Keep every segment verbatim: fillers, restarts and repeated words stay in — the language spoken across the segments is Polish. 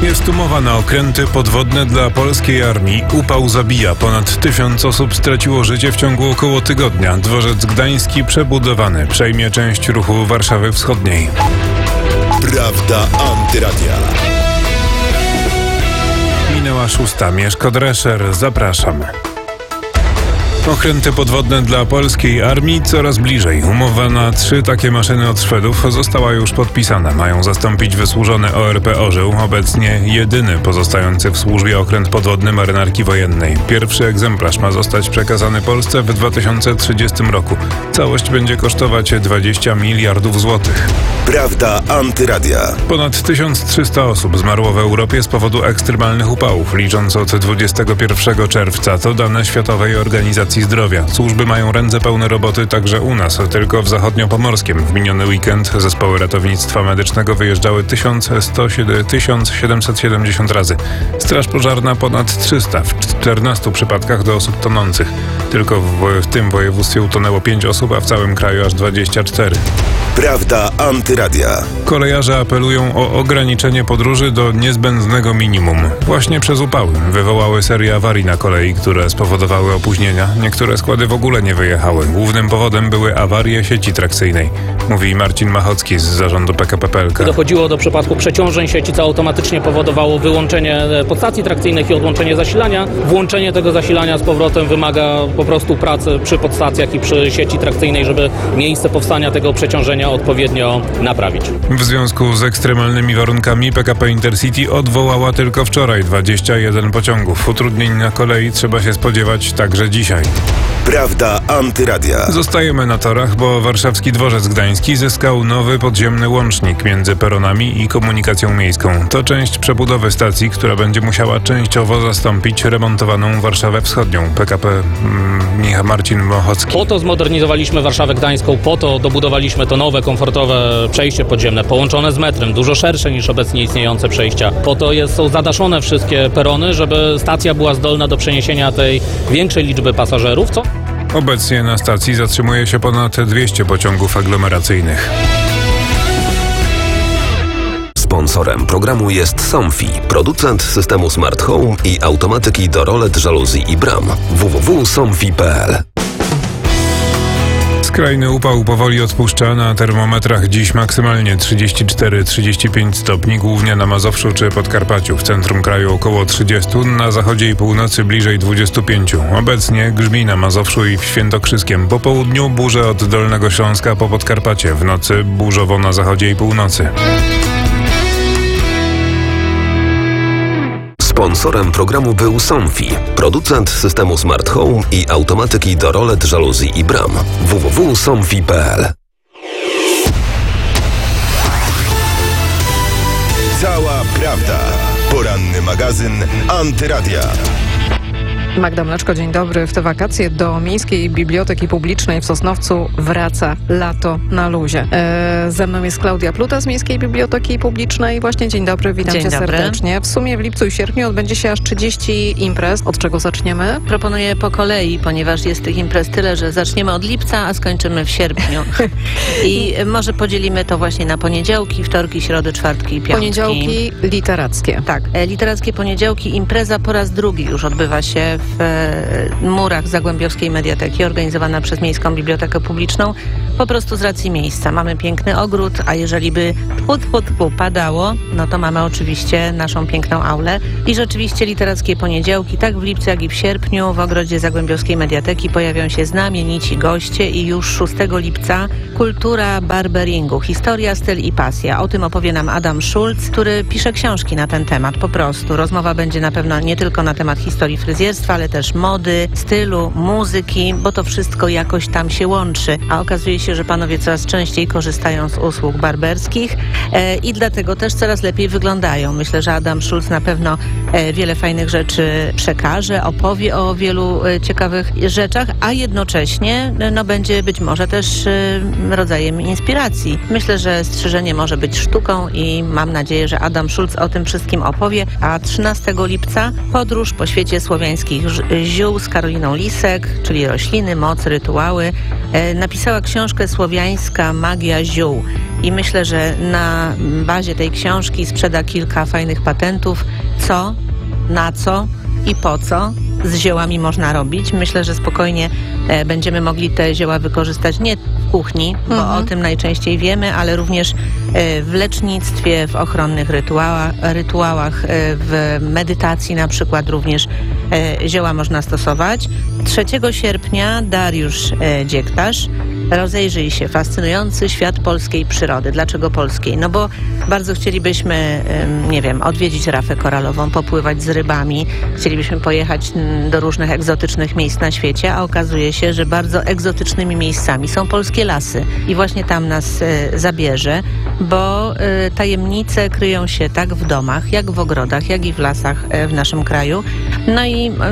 Jest umowa na okręty podwodne dla polskiej armii. Upał zabija. Ponad tysiąc osób straciło życie w ciągu około tygodnia. Dworzec Gdański przebudowany. Przejmie część ruchu Warszawy Wschodniej. Prawda Antyradia. Minęła szósta. Mieszko Drescher. Zapraszam. Okręty podwodne dla polskiej armii coraz bliżej. Umowa na trzy takie maszyny od Szwedów została już podpisana. Mają zastąpić wysłużony O R P Orzeł, obecnie jedyny pozostający w służbie okręt podwodny Marynarki Wojennej. Pierwszy egzemplarz ma zostać przekazany Polsce w dwa tysiące trzydziestym roku. Całość będzie kosztować dwadzieścia miliardów złotych. Prawda Antyradia. Ponad tysiąc trzysta osób zmarło w Europie z powodu ekstremalnych upałów, licząc od dwudziestego pierwszego czerwca. To dane Światowej Organizacji Zdrowia. Służby mają ręce pełne roboty także u nas. Tylko w Zachodniopomorskiem w miniony weekend zespoły ratownictwa medycznego wyjeżdżały tysiąc siedemset siedemdziesiąt razy. Straż pożarna ponad trzysta, w czternastu przypadkach do osób tonących. Tylko w, w tym województwie utonęło pięć osób, a w całym kraju aż dwadzieścia cztery. Prawda Antyradia. Kolejarze apelują o ograniczenie podróży do niezbędnego minimum. Właśnie przez upały wywołały serię awarii na kolei, które spowodowały opóźnienia. Niektóre składy w ogóle nie wyjechały. Głównym powodem były awarie sieci trakcyjnej, mówi Marcin Machocki z zarządu P K P P L K. Dochodziło do przypadku przeciążeń sieci, co automatycznie powodowało wyłączenie podstacji trakcyjnych i odłączenie zasilania. Włączenie tego zasilania z powrotem wymaga po prostu pracy przy podstacjach i przy sieci trakcyjnej, żeby miejsce powstania tego przeciążenia odpowiednio naprawić. W związku z ekstremalnymi warunkami P K P Intercity odwołała tylko wczoraj dwadzieścia jeden pociągów. Utrudnień na kolei trzeba się spodziewać także dzisiaj. Prawda Antyradia. Zostajemy na torach, bo warszawski Dworzec Gdański zyskał nowy podziemny łącznik między peronami i komunikacją miejską. To część przebudowy stacji, która będzie musiała częściowo zastąpić remontowaną Warszawę Wschodnią. P K P mm, Michał Marcin Machocki. Po to zmodernizowaliśmy Warszawę Gdańską, po to dobudowaliśmy to nowe, komfortowe przejście podziemne, połączone z metrem, dużo szersze niż obecnie istniejące przejścia. Po to jest, są zadaszone wszystkie perony, żeby stacja była zdolna do przeniesienia tej większej liczby pasażerów, co Obecnie na stacji zatrzymuje się ponad dwieście pociągów aglomeracyjnych. Sponsorem programu jest Somfy, producent systemu Smart Home i automatyki do rolet, żaluzji i bram. w w w kropka somfy kropka p l. Skrajny upał powoli odpuszcza. Na termometrach dziś maksymalnie trzydzieści cztery trzydzieści pięć stopni, głównie na Mazowszu czy Podkarpaciu. W centrum kraju około trzydzieści, na zachodzie i północy bliżej dwadzieścia pięć. Obecnie grzmi na Mazowszu i w Świętokrzyskiem. Po południu burze od Dolnego Śląska po Podkarpacie. W nocy burzowo na zachodzie i północy. Sponsorem programu był Somfy, producent systemu Smart Home i automatyki do rolet, żaluzji i bram. w w w kropka somfy kropka p l. Cała prawda. Poranny magazyn Antyradia. Magda Mleczko, dzień dobry. W te wakacje do Miejskiej Biblioteki Publicznej w Sosnowcu wraca lato na luzie. E, ze mną jest Klaudia Pluta z Miejskiej Biblioteki Publicznej. Właśnie dzień dobry, witam dzień cię dobry. serdecznie. W sumie w lipcu i sierpniu odbędzie się aż trzydzieści imprez. Od czego zaczniemy? Proponuję po kolei, ponieważ jest tych imprez tyle, że zaczniemy od lipca, a skończymy w sierpniu. I może podzielimy to właśnie na poniedziałki, wtorki, środy, czwartki i piątki. Poniedziałki literackie. Tak, literackie poniedziałki. Impreza po raz drugi już odbywa się w murach Zagłębiowskiej Mediateki, organizowana przez Miejską Bibliotekę Publiczną, po prostu z racji miejsca. Mamy piękny ogród, a jeżeli by tfu, tfu, tfu, padało, no to mamy oczywiście naszą piękną aulę. I rzeczywiście literackie poniedziałki, tak w lipcu, jak i w sierpniu w ogrodzie Zagłębiowskiej Mediateki pojawią się znamienici goście i już szóstego lipca kultura barberingu, historia, styl i pasja. O tym opowie nam Adam Schulz, który pisze książki na ten temat, po prostu. Rozmowa będzie na pewno nie tylko na temat historii fryzjerstwa, ale też mody, stylu, muzyki, bo to wszystko jakoś tam się łączy. A okazuje się, że panowie coraz częściej korzystają z usług barberskich e, i dlatego też coraz lepiej wyglądają. Myślę, że Adam Schulz na pewno e, wiele fajnych rzeczy przekaże, opowie o wielu e, ciekawych rzeczach, a jednocześnie no, będzie być może też e, rodzajem inspiracji. Myślę, że strzyżenie może być sztuką i mam nadzieję, że Adam Schulz o tym wszystkim opowie, a trzynastego lipca podróż po świecie słowiańskich takich ziół z Karoliną Lisek, czyli rośliny, moc, rytuały. Napisała książkę Słowiańska magia ziół i myślę, że na bazie tej książki sprzeda kilka fajnych patentów, co, na co i po co z ziołami można robić. Myślę, że spokojnie e, będziemy mogli te zioła wykorzystać nie w kuchni, bo Mhm. o tym najczęściej wiemy, ale również e, w lecznictwie, w ochronnych rytuałach, rytuałach e, w medytacji na przykład również e, zioła można stosować. trzeciego sierpnia Dariusz e, Dziektarz. Rozejrzyj się, fascynujący świat polskiej przyrody. Dlaczego polskiej? No bo bardzo chcielibyśmy, em, nie wiem, odwiedzić rafę koralową, popływać z rybami, chcielibyśmy pojechać mm, do różnych egzotycznych miejsc na świecie, a okazuje się, że bardzo egzotycznymi miejscami są polskie lasy. I właśnie tam nas e, zabierze, bo e, tajemnice kryją się tak w domach, jak w ogrodach, jak i w lasach e, w naszym kraju. No i mm,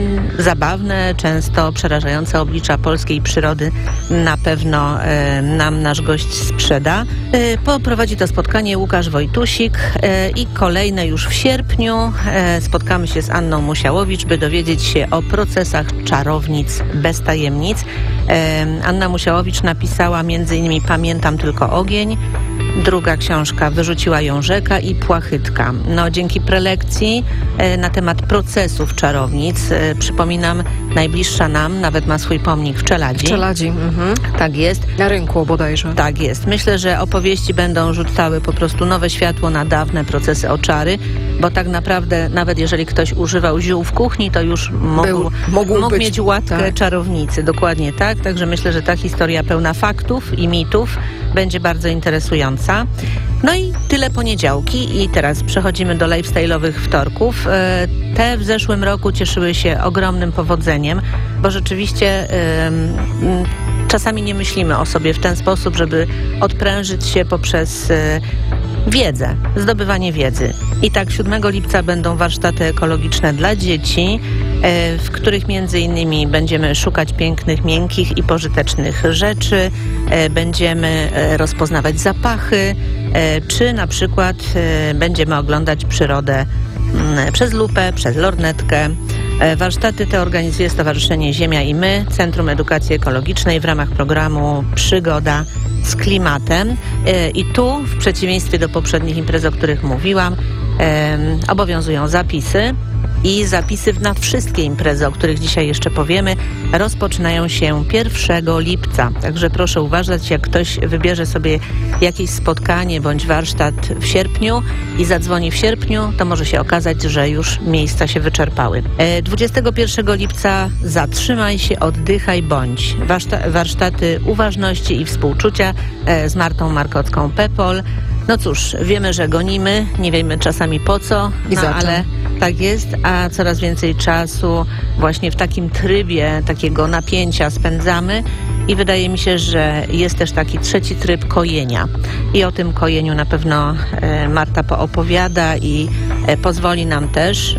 zabawne, często przerażające oblicza polskiej przyrody na pewno e, nam nasz gość sprzeda. E, poprowadzi to spotkanie Łukasz Wojtusik e, i kolejne już w sierpniu e, spotkamy się z Anną Musiałowicz, by dowiedzieć się o procesach czarownic bez tajemnic. E, Anna Musiałowicz napisała między innymi Pamiętam tylko ogień. Druga książka Wyrzuciła ją rzeka i Płachytka. No, dzięki prelekcji e, na temat procesów czarownic, e, przypominam, najbliższa nam, nawet ma swój pomnik w Czeladzi. Czeladzi. Mhm. Tak jest. Na rynku bodajże. Tak jest. Myślę, że opowieści będą rzucały po prostu nowe światło na dawne procesy oczary, bo tak naprawdę nawet jeżeli ktoś używał ziół w kuchni, to już mógł, Był- mógł mógł być, mieć łatkę tak. czarownicy. Dokładnie tak. Także myślę, że ta historia pełna faktów i mitów będzie bardzo interesująca. No i tyle poniedziałki i teraz przechodzimy do lifestyle'owych wtorków. E, Te w zeszłym roku cieszyły się ogromnym powodzeniem, bo rzeczywiście em, czasami nie myślimy o sobie w ten sposób, żeby odprężyć się poprzez e, wiedzę, zdobywanie wiedzy. I tak siódmego lipca będą warsztaty ekologiczne dla dzieci, e, w których między innymi będziemy szukać pięknych, miękkich i pożytecznych rzeczy, e, będziemy e, rozpoznawać zapachy, e, czy na przykład e, będziemy oglądać przyrodę mm, przez lupę, przez lornetkę. E, Warsztaty te organizuje Stowarzyszenie Ziemia i My, Centrum Edukacji Ekologicznej w ramach programu Przygoda z klimatem. E, I tu, w przeciwieństwie do poprzednich imprez, o których mówiłam, e, obowiązują zapisy. I zapisy na wszystkie imprezy, o których dzisiaj jeszcze powiemy, rozpoczynają się pierwszego lipca. Także proszę uważać, jak ktoś wybierze sobie jakieś spotkanie bądź warsztat w sierpniu i zadzwoni w sierpniu, to może się okazać, że już miejsca się wyczerpały. E, dwudziestego pierwszego lipca Zatrzymaj się, oddychaj, bądź. Warszta- warsztaty uważności i współczucia e, z Martą Markocką-Pepol. No cóż, wiemy, że gonimy, nie wiemy czasami po co, I no za czym. ale tak jest, a coraz więcej czasu właśnie w takim trybie takiego napięcia spędzamy i wydaje mi się, że jest też taki trzeci tryb kojenia. I o tym kojeniu na pewno e, Marta poopowiada i e, pozwoli nam też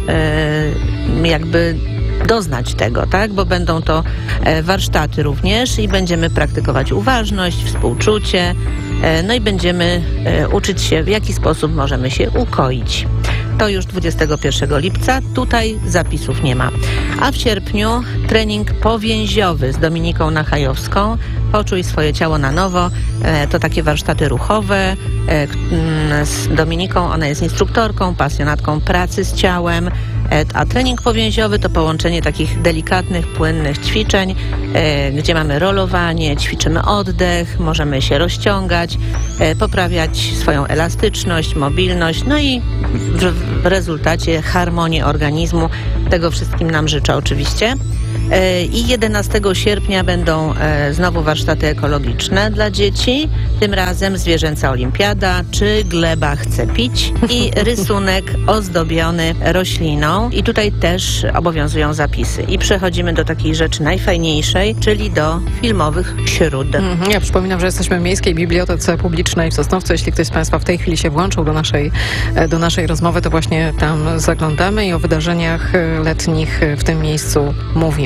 e, jakby doznać tego, tak? Bo będą to e, warsztaty również i będziemy praktykować uważność, współczucie, e, no i będziemy e, uczyć się, w jaki sposób możemy się ukoić. To już dwudziestego pierwszego lipca, tutaj zapisów nie ma. A w sierpniu trening powięziowy z Dominiką Nachajowską. Poczuj swoje ciało na nowo. E, to takie warsztaty ruchowe. E, k- z Dominiką, ona jest instruktorką, pasjonatką pracy z ciałem. E, a trening powięziowy to połączenie takich delikatnych, płynnych ćwiczeń, e, gdzie mamy rolowanie, ćwiczymy oddech, możemy się rozciągać, e, poprawiać swoją elastyczność, mobilność, no i w, w rezultacie harmonię organizmu. Tego wszystkim nam życzę oczywiście. E, I jedenastego sierpnia będą e, znowu warsztaty ekologiczne dla dzieci. Tym razem zwierzęca olimpiada, czy gleba chce pić i rysunek ozdobiony rośliną. I tutaj też obowiązują zapisy. I przechodzimy do takiej rzeczy najfajniejszej, czyli do filmowych śród. Mhm. Ja przypominam, że jesteśmy w Miejskiej Bibliotece Publicznej w Sosnowcu. Jeśli ktoś z Państwa w tej chwili się włączył do naszej, do naszej rozmowy, to właśnie tam zaglądamy i o wydarzeniach letnich w tym miejscu mówimy.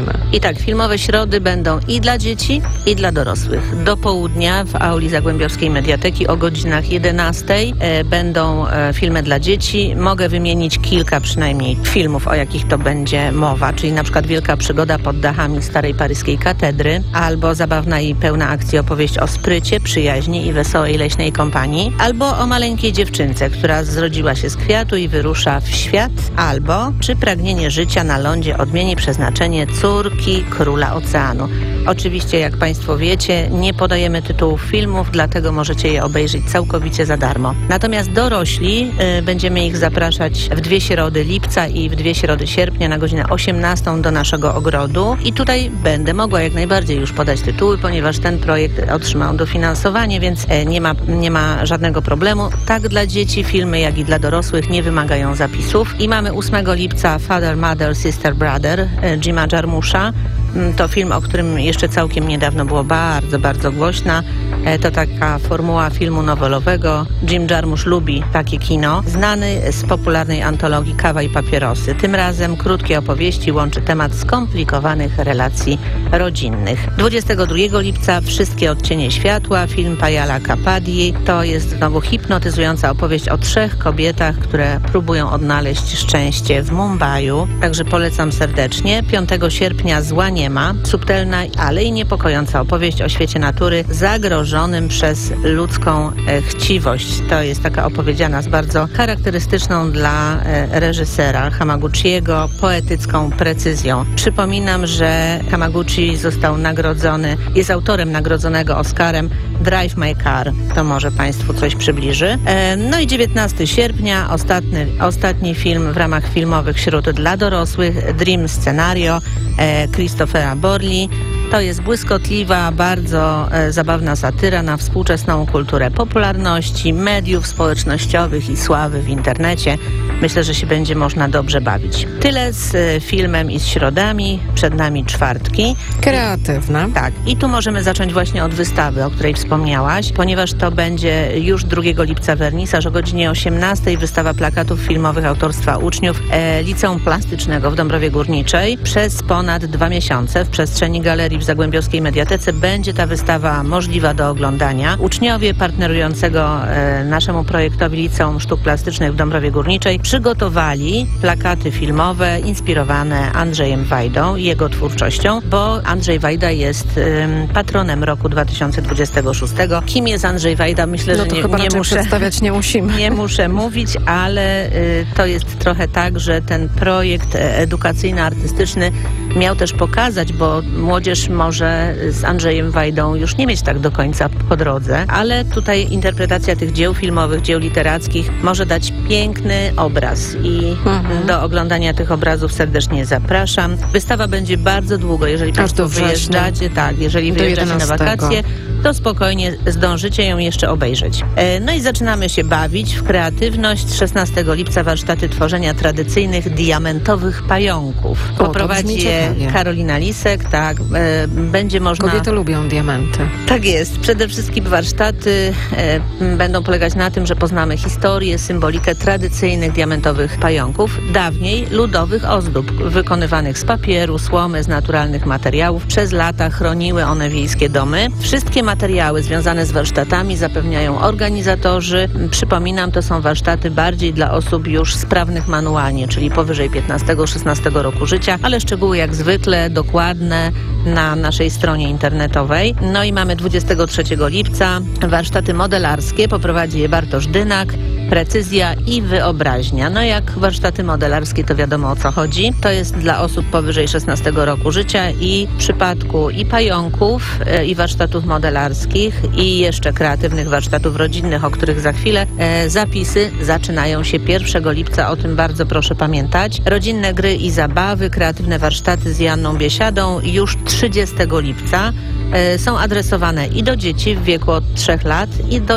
filmy. I tak, filmowe środy będą i dla dzieci, i dla dorosłych. Do południa w auli Zagłębiowskiej Mediateki o godzinach jedenastej e, będą e, filmy dla dzieci. Mogę wymienić kilka przynajmniej filmów, o jakich to będzie mowa, czyli na przykład Wielka przygoda pod dachami starej paryskiej katedry, albo zabawna i pełna akcji opowieść o sprycie, przyjaźni i wesołej leśnej kompanii, albo o maleńkiej dziewczynce, która zrodziła się z kwiatu i wyrusza w świat, albo czy pragnienie życia na lądzie odmieni przeznaczenie córki króla oceanu. Oczywiście, jak Państwo wiecie, nie podajemy tytułów filmów, dlatego możecie je obejrzeć całkowicie za darmo. Natomiast dorośli y, będziemy ich zapraszać w dwie środy lipca i w dwie środy sierpnia na godzinę osiemnastą do naszego ogrodu i tutaj będę mogła jak najbardziej już podać tytuły, ponieważ ten projekt otrzymał dofinansowanie, więc y, nie ma, nie ma żadnego problemu. Tak dla dzieci filmy, jak i dla dorosłych nie wymagają zapisów. I mamy ósmego lipca Father, Mother, Sister, Brother y, Jima Jarmusza. To film, o którym jeszcze całkiem niedawno było bardzo, bardzo głośna. To taka formuła filmu nowelowego. Jim Jarmusch lubi takie kino. Znany z popularnej antologii Kawa i papierosy. Tym razem krótkie opowieści łączy temat skomplikowanych relacji rodzinnych. dwudziestego drugiego lipca Wszystkie odcienie światła, film Payala Kapadi. To jest znowu hipnotyzująca opowieść o trzech kobietach, które próbują odnaleźć szczęście w Mumbaiu. Także polecam serdecznie. piątego sierpnia Zła nie ma. Subtelna, ale i niepokojąca opowieść o świecie natury zagrożonym przez ludzką e, chciwość. To jest taka opowiedziana z bardzo charakterystyczną dla e, reżysera Hamaguchiego poetycką precyzją. Przypominam, że Hamaguchi został nagrodzony, jest autorem nagrodzonego Oscarem Drive My Car. To może Państwu coś przybliży. E, no i dziewiętnastego sierpnia ostatni, ostatni film w ramach filmowych śród dla dorosłych Dream Scenario e, Christophera Borli. To jest błyskotliwa, bardzo e, zabawna satyra na współczesną kulturę popularności, mediów społecznościowych i sławy w internecie. Myślę, że się będzie można dobrze bawić. Tyle z e, filmem i z środami. Przed nami czwartki. Kreatywne. Tak. I tu możemy zacząć właśnie od wystawy, o której wspomniałaś, ponieważ to będzie już drugiego lipca wernisaż o godzinie osiemnastej. Wystawa plakatów filmowych autorstwa uczniów e, Liceum Plastycznego w Dąbrowie Górniczej. Przez ponad dwa miesiące w przestrzeni galerii w Zagłębiowskiej Mediatece będzie ta wystawa możliwa do oglądania. Uczniowie partnerującego e, naszemu projektowi Liceum Sztuk Plastycznych w Dąbrowie Górniczej przygotowali plakaty filmowe inspirowane Andrzejem Wajdą i jego twórczością, bo Andrzej Wajda jest e, patronem roku dwa tysiące dwudziestego szóstego. Kim jest Andrzej Wajda? Myślę, No że to nie, chyba nie raczej muszę przedstawiać nie musimy. Nie muszę mówić, ale y, to jest trochę tak, że ten projekt edukacyjno-artystyczny miał też pokazać, bo młodzież może z Andrzejem Wajdą już nie mieć tak do końca po drodze, ale tutaj interpretacja tych dzieł filmowych, dzieł literackich może dać piękny obraz i Mhm. do oglądania tych obrazów serdecznie zapraszam. Wystawa będzie bardzo długo, jeżeli Aż Państwo do września. wyjeżdżacie, tak, jeżeli Do wyjeżdżacie na jedenastego. wakacje, to spokojnie zdążycie ją jeszcze obejrzeć. E, no i zaczynamy się bawić w kreatywność. szesnastego lipca warsztaty tworzenia tradycyjnych diamentowych pająków. O, to Poprowadzi brzmi je ciekawie. Karolina Lisek, tak. E, będzie można... Kobiety lubią diamenty. Tak jest. Przede wszystkim warsztaty e, będą polegać na tym, że poznamy historię, symbolikę tradycyjnych diamentowych pająków, dawniej ludowych ozdób, wykonywanych z papieru, słomy, z naturalnych materiałów. Przez lata chroniły one wiejskie domy. Wszystkie materiały związane z warsztatami zapewniają organizatorzy. Przypominam, to są warsztaty bardziej dla osób już sprawnych manualnie, czyli powyżej piętnastego szesnastego roku życia, ale szczegóły jak zwykle dokładne na naszej stronie internetowej. No i mamy dwudziestego trzeciego lipca warsztaty modelarskie. Poprowadzi je Bartosz Dynak. Precyzja i wyobraźnia. No jak warsztaty modelarskie, to wiadomo o co chodzi. To jest dla osób powyżej szesnastego roku życia i w przypadku i pająków, e, i warsztatów modelarskich, i jeszcze kreatywnych warsztatów rodzinnych, o których za chwilę, e, zapisy zaczynają się pierwszego lipca. O tym bardzo proszę pamiętać. Rodzinne gry i zabawy, kreatywne warsztaty z Janną Biesiadą już trzydziestego lipca. E, są adresowane i do dzieci w wieku od trzech lat, i do